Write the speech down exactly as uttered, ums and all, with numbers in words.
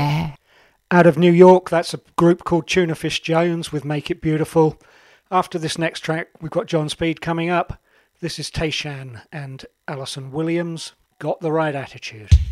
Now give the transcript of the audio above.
Yeah. Out of New York, that's a group called Tuna Fish Jones with Make It Beautiful. After this next track, we've got John Speed coming up. This is Tayshan and Alison Williams, Got the Right Attitude.